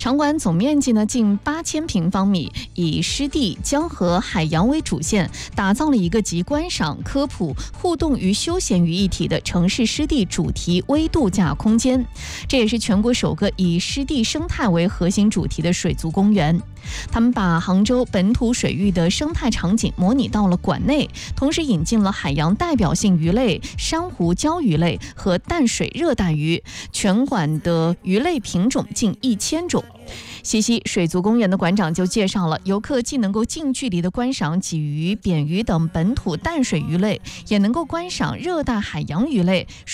场馆总面积呢近8000平方米，以湿地、江河、海洋为主线，打造了一个集观赏、科普、互动与休闲于一体的城市湿地主题微度假空间。这也是全国首个以湿地生态为核心主题的水族公园。他们把杭州本土水域的生态场景模拟到了馆内，同时引进了海洋代表性鱼类、珊瑚礁鱼类和淡水热带鱼，全馆的鱼类品种近1000种。西溪水族公园的馆长就介绍了，游客既能够近距离的观赏鲫鱼、扁鱼等本土淡水鱼类，也能够观赏热带海洋鱼类、